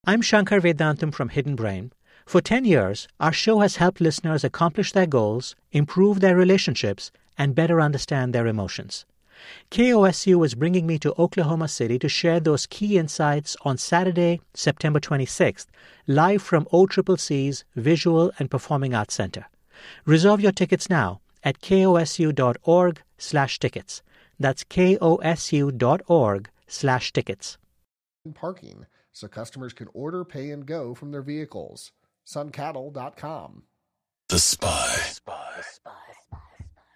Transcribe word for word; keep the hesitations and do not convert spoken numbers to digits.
I'm Shankar Vedantam from Hidden Brain. For ten years, our show has helped listeners accomplish their goals, improve their relationships, and better understand their emotions. K O S U is bringing me to Oklahoma City to share those key insights on Saturday, September twenty-sixth, live from O C C C's Visual and Performing Arts Center. Reserve your tickets now at kosu.org slash tickets. That's kosu.org slash tickets. Parking, so customers can order, pay, and go from their vehicles. sun cattle dot com. The Spy. The Spy. The Spy.